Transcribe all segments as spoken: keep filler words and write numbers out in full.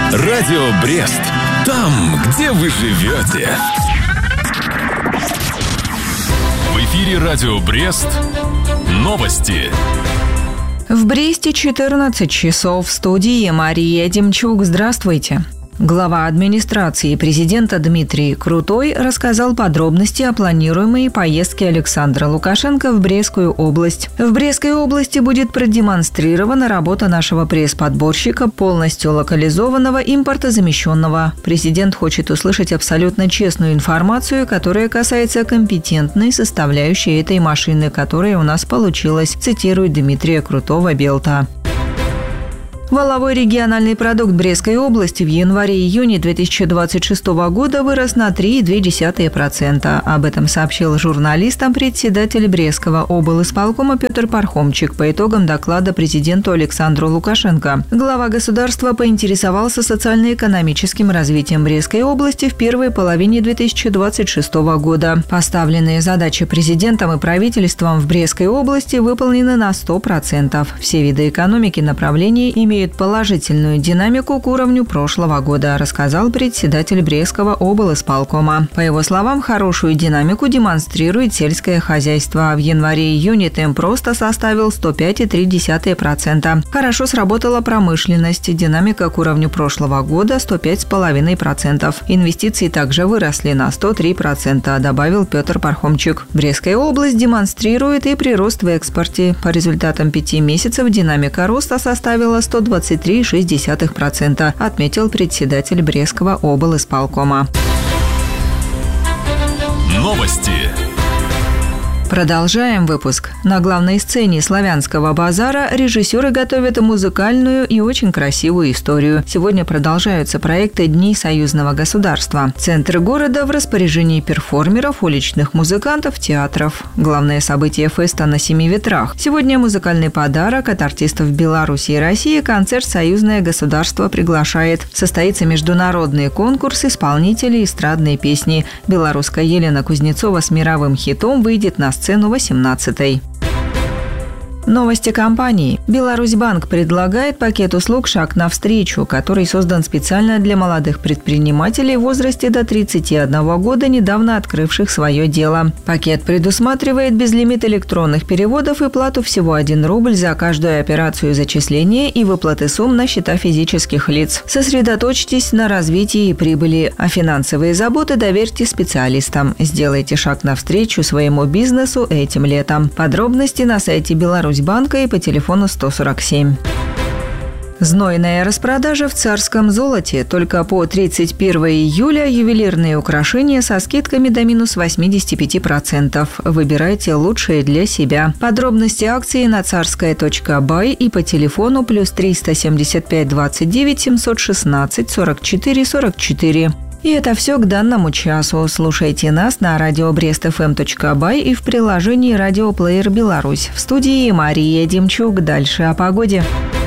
Радио Брест. Там, где вы живете. В эфире Радио Брест. Новости. В Бресте четырнадцать часов. В студии Мария Демчук. Здравствуйте. Глава администрации президента Дмитрий Крутой рассказал подробности о планируемой поездке Александра Лукашенко в Брестскую область. В Брестской области будет продемонстрирована работа нашего пресс-подборщика, полностью локализованного импортозамещенного. Президент хочет услышать абсолютно честную информацию, которая касается компетентной составляющей этой машины, которая у нас получилась, цитирует Дмитрия Крутого Белта. Валовой региональный продукт Брестской области в январе-июне две тысячи двадцать шестого года вырос на три целых две десятых процента. Об этом сообщил журналистам председатель Брестского облисполкома Петр Пархомчик по итогам доклада президенту Александру Лукашенко. Глава государства поинтересовался социально-экономическим развитием Брестской области в первой половине две тысячи двадцать шестого года. Поставленные задачи президентом и правительством в Брестской области выполнены на сто процентов. Все виды экономики направлений имеют имеют положительную динамику к уровню прошлого года, рассказал председатель Брестского облисполкома. По его словам, хорошую динамику демонстрирует сельское хозяйство. В январе-июне темп роста составил сто пять целых три десятых процента. Хорошо сработала промышленность. Динамика к уровню прошлого года сто пять целых пять десятых процента. Инвестиции также выросли на сто три процента, добавил Петр Пархомчик. Брестская область демонстрирует и прирост в экспорте. По результатам пяти месяцев динамика роста составила сто двадцать три целых шесть десятых процента, отметил председатель Брестского облисполкома. Новости. Продолжаем выпуск. На главной сцене славянского базара режиссеры готовят музыкальную и очень красивую историю. Сегодня продолжаются проекты Дней союзного государства. Центр города в распоряжении перформеров, уличных музыкантов, театров. Главное событие феста на Семи ветрах. Сегодня музыкальный подарок от артистов Беларуси и России. Концерт «Союзное государство» приглашает. Состоится международный конкурс исполнителей эстрадной песни. Белорусская Елена Кузнецова с мировым хитом выйдет на сцену восемнадцатой. Новости компании. Беларусьбанк предлагает пакет услуг «Шаг навстречу», который создан специально для молодых предпринимателей в возрасте до тридцати одного года, недавно открывших свое дело. Пакет предусматривает безлимит электронных переводов и плату всего один рубль за каждую операцию зачисления и выплаты сумм на счета физических лиц. Сосредоточьтесь на развитии и прибыли, а финансовые заботы доверьте специалистам. Сделайте шаг навстречу своему бизнесу этим летом. Подробности на сайте Беларусь банка и по телефону сто сорок семь. Знойная распродажа в царском золоте. Только по тридцать первого июля ювелирные украшения со скидками до минус восемьдесят пять процентов. Выбирайте лучшие для себя. Подробности акции на царская точка бай и по телефону плюс триста семьдесят пять двадцать девять семьсот шестнадцать сорок четыре сорок четыре. И это все к данному часу. Слушайте нас на радио брест эф эм точка бай и в приложении «Радиоплеер Беларусь». В студии Мария Демчук. Дальше о погоде.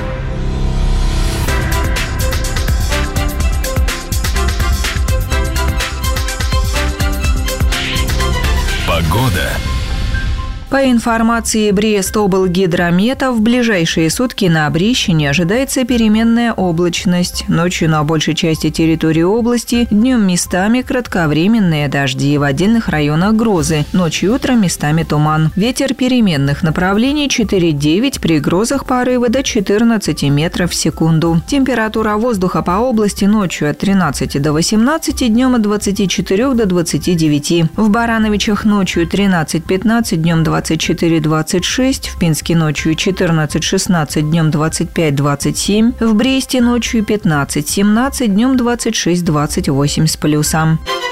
Погода. По информации Брест-облгидромета, в ближайшие сутки на Брещине ожидается переменная облачность. Ночью на большей части территории области, днем местами кратковременные дожди, в отдельных районах грозы. Ночью и утром местами туман. Ветер переменных направлений четыре-девять, при грозах порывы до четырнадцати метров в секунду. Температура воздуха по области ночью от тринадцати до восемнадцати, днем от двадцати четырёх до двадцати девяти. В Барановичах ночью тринадцать-пятнадцать, днем двадцать четыре двадцать шесть, в Пинске ночью четырнадцать шестнадцать, днем двадцать пять двадцать семь, в Бресте ночью пятнадцать семнадцать, днем двадцать шесть двадцать восемь с плюсом.